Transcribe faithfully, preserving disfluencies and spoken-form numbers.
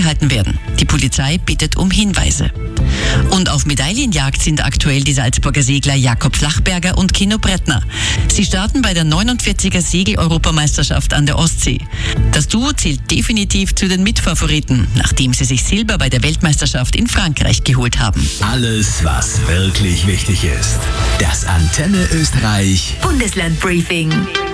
gehalten werden. Die Polizei bittet um Hinweise. Und auf Medaillenjagd sind aktuell die Salzburger Segler Jakob Flachberger und Kino Brettner. Sie starten bei der neunundvierziger Segel-Europameisterschaft an der Ostsee. Das Duo zählt definitiv zu den Mitfavoriten, nachdem sie sich Silber bei der Weltmeisterschaft in Frankreich geholt haben. Alles, was wirklich wichtig ist. Das Antenne Österreich Bundesland Briefing.